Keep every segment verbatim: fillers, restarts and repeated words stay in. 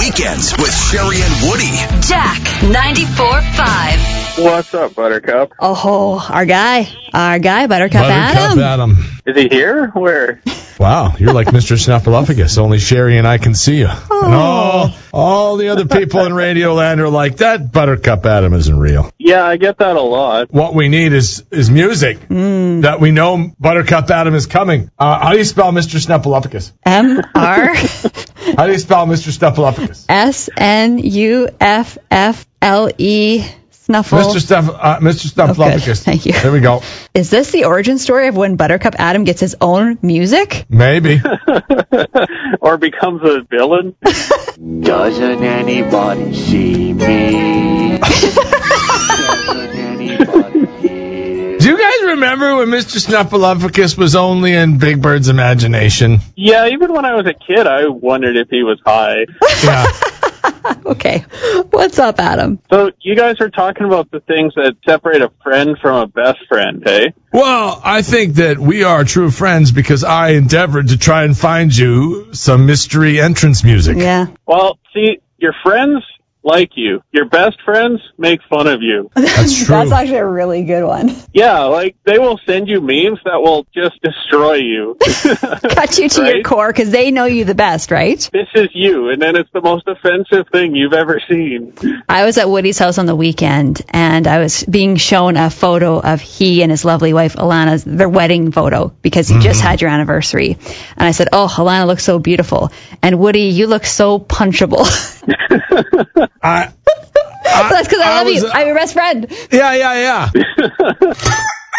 Weekends with Sherry and Woody. Jack ninety-four point five. What's up, Buttercup? Oh, our guy. Our guy, Buttercup, Buttercup Adam. Adam. Is he here? Where? Wow, you're like Mister Snuffleupagus. Only Sherry and I can see you. Oh. And all, all the other people in Radio Land are like, that Buttercup Adam isn't real. Yeah, I get that a lot. What we need is, is music. Mm. That we know Buttercup Adam is coming. Uh, how do you spell Mister Snuffleupagus? M R How do you spell Mister Snuffleupagus? S N U F F L E Snuffle. Mister Stuff, uh, Mister Snuffleupagus. Oh, good. Thank you. There we go. Is this the origin story of when Buttercup Adam gets his own music? Maybe. Or becomes a villain? Doesn't anybody see me? Doesn't anybody hear? Do you guys remember when Mister Snuffleupagus was only in Big Bird's imagination? Yeah, even when I was a kid, I wondered if he was high. Yeah. Okay. What's up, Adam? So you guys are talking about the things that separate a friend from a best friend, hey? Well, I think that we are true friends because I endeavored to try and find you some mystery entrance music. Yeah. Well, see, your friends like you. Your best friends make fun of you. That's true. That's actually a really good one. Yeah, like, they will send you memes that will just destroy you. Cut you to your Right? core because they know you the best, right? This is you, and then it's the most offensive thing you've ever seen. I was at Woody's house on the weekend, and I was being shown a photo of he and his lovely wife, Alana's, their wedding photo, because you just had your anniversary. And I said, oh, Alana looks so beautiful. And Woody, you look so punchable. I, I, That's because I, I love was, you. I'm your best friend. Yeah, yeah, yeah.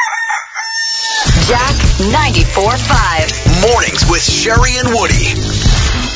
Jack ninety-four point five. Mornings with Sherry and Woody.